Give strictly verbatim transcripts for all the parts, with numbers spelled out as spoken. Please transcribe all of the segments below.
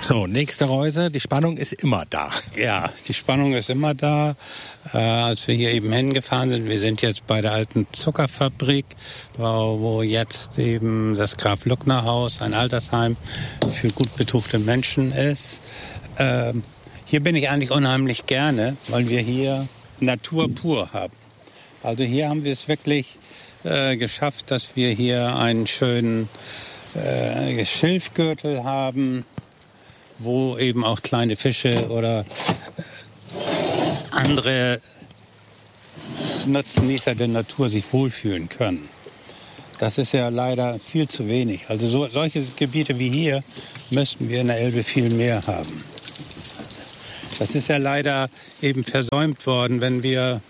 So, nächste Reise. Die Spannung ist immer da. Ja, die Spannung ist immer da. Äh, als wir hier eben hingefahren sind, wir sind jetzt bei der alten Zuckerfabrik, wo, wo jetzt eben das Graf-Luckner-Haus, ein Altersheim für gut betuchte Menschen ist. Äh, hier bin ich eigentlich unheimlich gerne, weil wir hier Natur pur haben. Also hier haben wir es wirklich äh, geschafft, dass wir hier einen schönen äh, Schilfgürtel haben, wo eben auch kleine Fische oder andere Nutznießer der Natur sich wohlfühlen können. Das ist ja leider viel zu wenig. Also so, solche Gebiete wie hier müssten wir in der Elbe viel mehr haben. Das ist ja leider eben versäumt worden, wenn wir,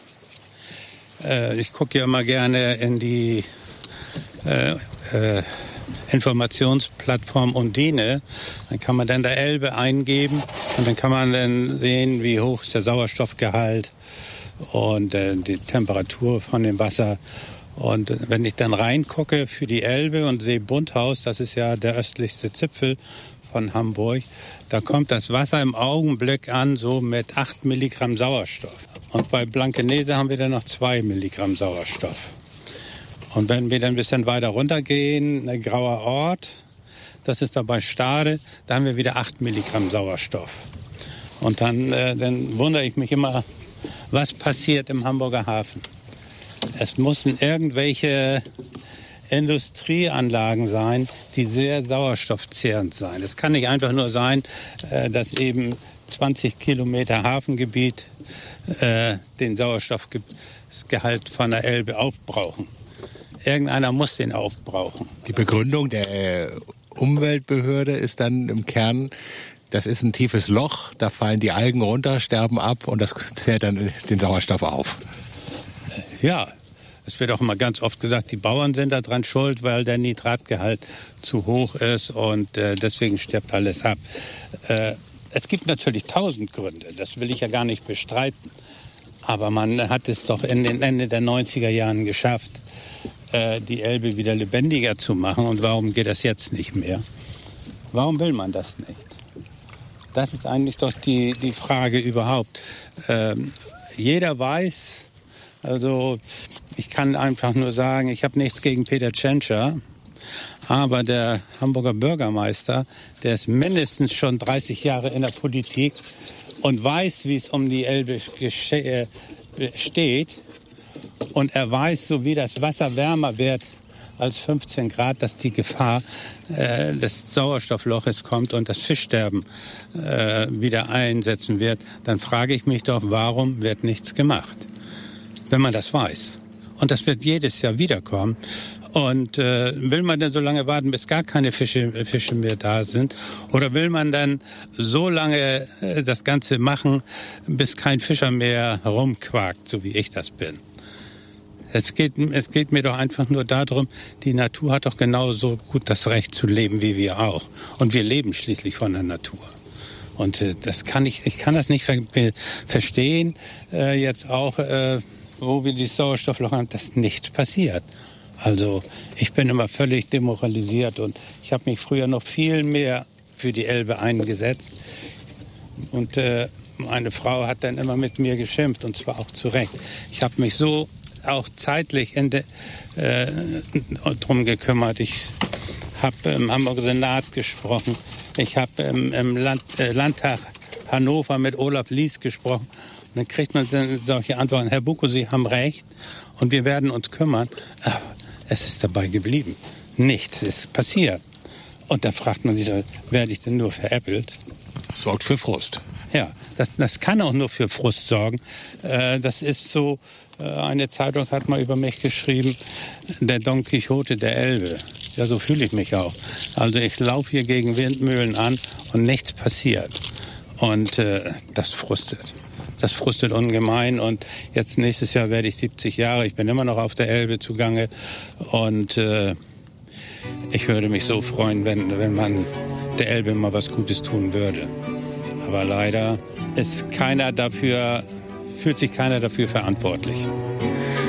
äh, ich gucke ja immer gerne in die äh, äh, Informationsplattform Undine, dann kann man dann der Elbe eingeben und dann kann man dann sehen, wie hoch ist der Sauerstoffgehalt und äh, die Temperatur von dem Wasser. Und wenn ich dann reingucke für die Elbe und sehe Bunthaus, das ist ja der östlichste Zipfel von Hamburg, da kommt das Wasser im Augenblick an so mit acht Milligramm Sauerstoff. Und bei Blankenese haben wir dann noch zwei Milligramm Sauerstoff. Und wenn wir dann ein bisschen weiter runtergehen, ein grauer Ort, das ist da bei Stade, da haben wir wieder acht Milligramm Sauerstoff. Und dann, äh, dann wundere ich mich immer, was passiert im Hamburger Hafen. Es müssen irgendwelche Industrieanlagen sein, die sehr sauerstoffzehrend sein. Es kann nicht einfach nur sein, äh, dass eben zwanzig Kilometer Hafengebiet äh, den Sauerstoffgehalt von der Elbe aufbrauchen. Irgendeiner muss den aufbrauchen. Die Begründung der Umweltbehörde ist dann im Kern, das ist ein tiefes Loch, da fallen die Algen runter, sterben ab und das zählt dann den Sauerstoff auf. Ja, es wird auch immer ganz oft gesagt, die Bauern sind da dran schuld, weil der Nitratgehalt zu hoch ist und äh, deswegen stirbt alles ab. Äh, es gibt natürlich tausend Gründe, das will ich ja gar nicht bestreiten. Aber man hat es doch in den Ende der neunziger Jahren geschafft, äh, die Elbe wieder lebendiger zu machen. Und warum geht das jetzt nicht mehr? Warum will man das nicht? Das ist eigentlich doch die, die Frage überhaupt. Ähm, jeder weiß, also ich kann einfach nur sagen, ich habe nichts gegen Peter Tschentscher, aber der Hamburger Bürgermeister, der ist mindestens schon dreißig Jahre in der Politik und weiß, wie es um die Elbe steht. Und er weiß, so wie das Wasser wärmer wird als fünfzehn Grad, dass die Gefahr äh, des Sauerstoffloches kommt und das Fischsterben äh, wieder einsetzen wird. Dann frage ich mich doch, warum wird nichts gemacht, wenn man das weiß? Und das wird jedes Jahr wiederkommen. Und äh, will man denn so lange warten, bis gar keine Fische, Fische mehr da sind? Oder will man dann so lange äh, das Ganze machen, bis kein Fischer mehr herumquakt, so wie ich das bin? Es geht, es geht mir doch einfach nur darum, die Natur hat doch genauso gut das Recht zu leben wie wir auch. Und wir leben schließlich von der Natur. Und äh, das kann ich, ich kann das nicht ver verstehen, äh, jetzt auch, äh, wo wir die Sauerstoffloch haben, dass nichts passiert. Also ich bin immer völlig demoralisiert und ich habe mich früher noch viel mehr für die Elbe eingesetzt. Und äh, meine Frau hat dann immer mit mir geschimpft und zwar auch zu Recht. Ich habe mich so auch zeitlich in de, äh, drum gekümmert. Ich habe im Hamburger Senat gesprochen. Ich habe im, im Land, äh, Landtag Hannover mit Olaf Lies gesprochen. Und dann kriegt man dann solche Antworten. Herr Bucko, Sie haben recht und wir werden uns kümmern. Aber es ist dabei geblieben. Nichts ist passiert. Und da fragt man sich, werde ich denn nur veräppelt? Das sorgt für Frust. Ja, das, das kann auch nur für Frust sorgen. Äh, das ist so, äh, eine Zeitung hat mal über mich geschrieben, der Don Quixote der Elbe. Ja, so fühle ich mich auch. Also ich laufe hier gegen Windmühlen an und nichts passiert. Und äh, das frustet. Das frustet ungemein und jetzt nächstes Jahr werde ich siebzig Jahre. Ich bin immer noch auf der Elbe zugange und äh, ich würde mich so freuen, wenn, wenn man der Elbe mal was Gutes tun würde. Aber leider ist keiner dafür, fühlt sich keiner dafür verantwortlich.